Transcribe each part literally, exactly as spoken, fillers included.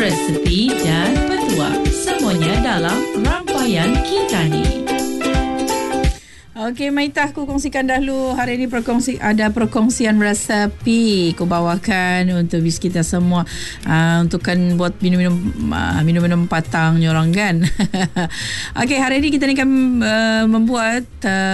resepi dan petua. Semuanya dalam rangkaian kita ni. Okey, Maitah, aku kongsikan dahulu. Hari ini perkongsi, ada perkongsian resepi aku bawakan untuk bis kita semua. Uh, untuk kan buat minum-minum uh, minum-minum patang nyorang kan. Okey, hari ini kita ni akan uh, membuat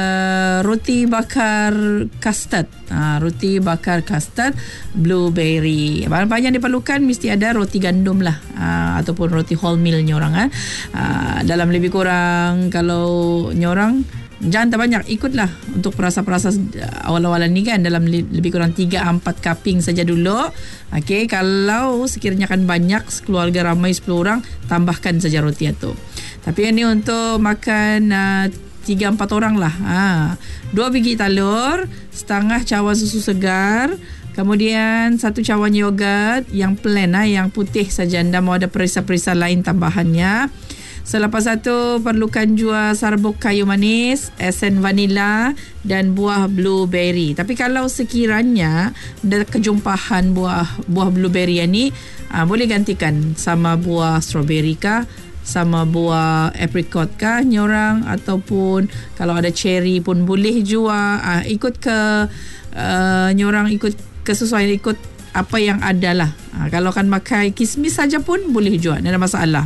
uh, roti bakar custard. Uh, roti bakar custard blueberry. Bahan-bahan yang diperlukan mesti ada roti gandum lah, uh, ataupun roti wholemeal nyorang. Uh. Uh, dalam lebih kurang, kalau nyorang jangan tak banyak, ikutlah untuk perasa-perasa awal-awalan ni kan, dalam lebih kurang tiga empat cupping saja dulu. Okey, kalau sekiranya akan banyak, keluarga ramai sepuluh orang, tambahkan saja roti itu. Tapi ini untuk makan uh, tiga empat orang lah. Ha. Dua biji telur, setengah cawan susu segar, kemudian satu cawan yogurt yang plain lah, yang putih saja. Anda mau ada perisa-perisa lain tambahannya. Selepas itu perlukan jua serbuk kayu manis, esen vanila dan buah blueberry. Tapi kalau sekiranya ada kejumpahan buah buah blueberry ni, aa, boleh gantikan sama buah strawberry kah, sama buah apricot kah nyorang, ataupun kalau ada cherry pun boleh jua. Aa, ikut ke uh, nyorang ikut kesesuaian, ikut apa yang ada lah. Aa, kalau kan pakai kismis saja pun boleh jua, tidak ada masalah.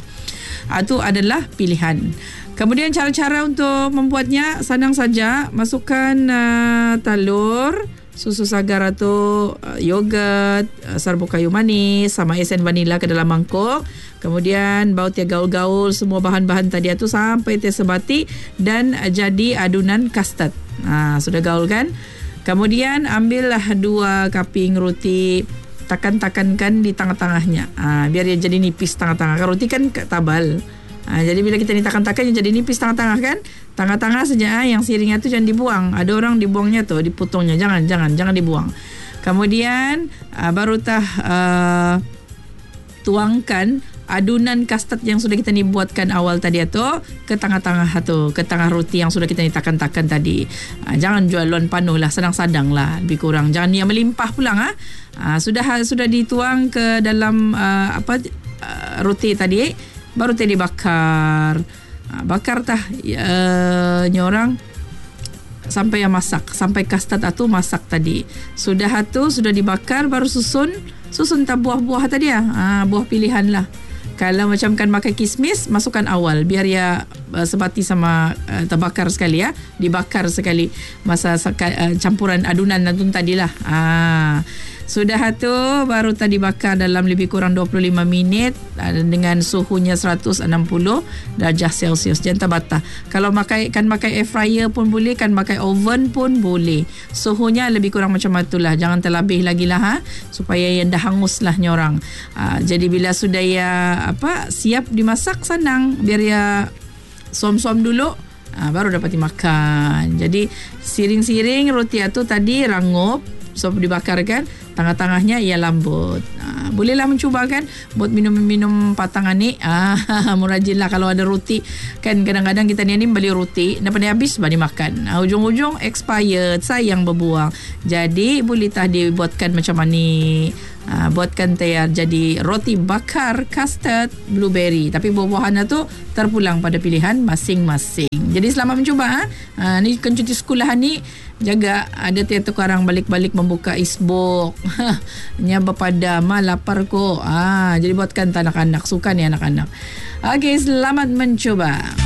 Itu adalah pilihan. Kemudian cara-cara untuk membuatnya senang saja. Masukkan uh, telur, susu segar atau uh, yogurt, uh, serbuk kayu manis sama esen vanila ke dalam mangkuk. Kemudian baut dia gaul-gaul semua bahan-bahan tadi itu sampai tersebati dan uh, jadi adunan custard. Ha, sudah gaul kan? Kemudian ambillah dua kaping roti, takan-takankan di tengah-tengahnya, ha, biar dia jadi nipis tengah-tengah. Kan roti kan tabal, ha, jadi bila kita ni takan-takan dia jadi nipis tengah-tengah kan. Tengah-tengah saja, ha, yang siringnya tu jangan dibuang. Ada orang dibuangnya tu, dipotongnya. Jangan, jangan, jangan dibuang. Kemudian ha, baru tah uh, tuangkan adunan custard yang sudah kita ni buatkan awal tadi tu ke tengah-tengah tu, ke tengah roti yang sudah kita ni takan-takan tadi. Ha, jangan jual luan panuh lah, sedang-sedang lah, lebih kurang. Jangan yang melimpah pulang. Ha? Ha, sudah sudah dituang ke dalam uh, apa uh, roti tadi, baru tadi bakar. Ha, bakar tah uh, nyorang sampai yang masak, sampai custard tu masak tadi. Sudah tu sudah dibakar, baru susun susun tah buah-buah tadi ya. Ha, buah pilihan lah. Kalau macam kan makan kismis, masukkan awal biar ya uh, sebati sama uh, terbakar sekali ya, dibakar sekali masa uh, campuran adunan adun tadilah. Ah, sudah tu baru tadi bakar dalam lebih kurang dua puluh lima minit uh, dengan suhunya seratus enam puluh darjah Celsius. Jangan terbata. Kalau makai kan makai air fryer pun boleh, kan makai oven pun boleh. Suhunya lebih kurang macam itulah. Jangan terlebih lagi lah, ha? Supaya yang dah hangus lah nyorang. Uh, jadi bila sudah ya apa siap dimasak, senang, biar ya som-som dulu, ha, baru dapat dimakan. Jadi siring-siring roti itu tadi rangup, so dibakarkan, tengah-tengahnya ia lambut. Ha, bolehlah mencuba kan buat minum-minum patangan ni. Ah, murajin lah kalau ada roti. Kan kadang-kadang kita ni, ni beli roti, dapat habis baru dimakan. Ha, ujung-ujung expired, sayang berbuang. Jadi boleh tah dibuatkan macam ni. Ha, buatkan tayar jadi roti bakar custard blueberry, tapi buah-buahannya tu terpulang pada pilihan masing-masing. Jadi selamat mencuba. Ha? Ha, ni kan cuti sekolahan ni, jaga ada tiap orang balik-balik membuka isbok. Nya berpada ma lapar ko. Ah, jadi buatkan anak-anak, suka ni anak-anak. Okey, selamat mencuba.